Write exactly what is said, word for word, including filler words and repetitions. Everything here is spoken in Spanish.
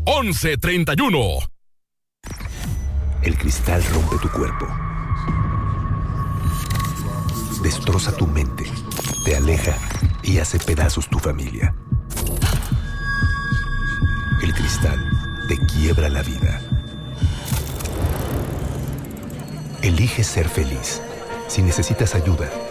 once treinta y uno. El cristal rompe tu cuerpo, destroza tu mente, te aleja y hace pedazos tu familia. El cristal te quiebra la vida. Elige ser feliz. Si necesitas ayuda,